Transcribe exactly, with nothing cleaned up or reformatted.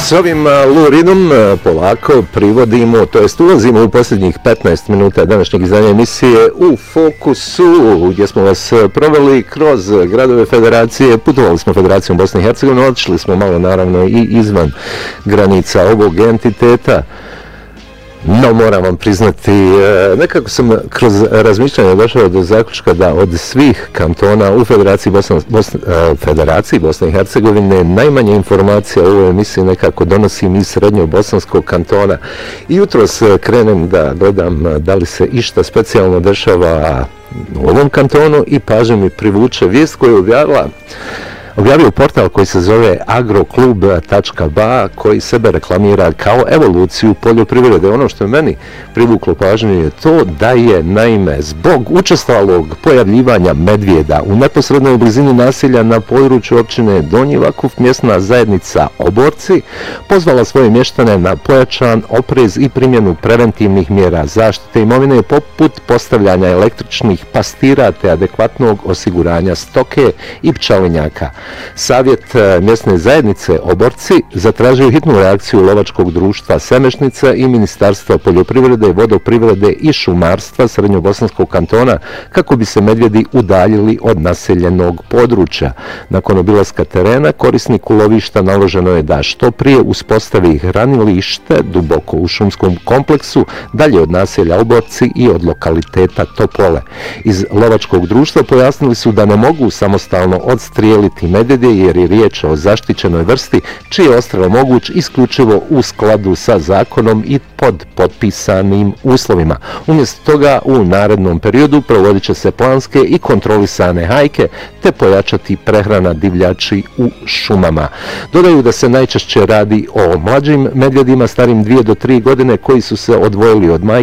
S ovim luridom polako privodimo, to jest ulazimo u posljednjih petnaest minuta današnjeg izdanja emisije U fokusu, gdje smo vas proveli kroz gradove federacije, putovali smo federacijom Bosne i Hercegovine, otišli smo malo naravno i izvan granica ovog entiteta. No, moram vam priznati, nekako sam kroz razmišljanje došao do zaključka da od svih kantona u Federaciji Bosne, Bosne, Federaciji Bosne i Hercegovine najmanje informacija u ovoj emisiji nekako donosim iz srednjobosanskog kantona. I jutros krenem da gledam da li se išta specijalno dešava u ovom kantonu i pažnju mi privuče vijest koju je objavila Objavio portal koji se zove agroklub tačka ba koji sebe reklamira kao evoluciju poljoprivrede. Ono što je meni privuklo pažnju je to da je naime zbog učestalog pojavljivanja medvjeda u neposrednoj blizini naselja na području općine Donji Vakuf mjesna zajednica Oborci pozvala svoje mještane na pojačan oprez i primjenu preventivnih mjera zaštite imovine poput postavljanja električnih pastira te adekvatnog osiguranja stoke i pčelinjaka. Savjet mjesne zajednice Oborci zatražio hitnu reakciju lovačkog društva Semešnica i Ministarstva poljoprivrede, vodoprivrede i šumarstva Srednjobosanskog kantona kako bi se medvjedi udaljili od naseljenog područja. Nakon obilaska terena, korisniku lovišta naloženo je da što prije uspostavi hranilište duboko u šumskom kompleksu, dalje od naselja Oborci i od lokaliteta Topole. Iz lovačkog društva pojasnili su da ne mogu samostalno odstrijeliti medvjede jer je riječ o zaštićenoj vrsti čiji je odstrel moguć isključivo u skladu sa zakonom i pod potpisanim uslovima. Umjesto toga u narednom periodu provodit će se planske i kontrolisane hajke te pojačati prehrana divljači u šumama. Dodaju da se najčešće radi o mlađim medvjedima starim dvije do tri godine koji su se odvojili od majke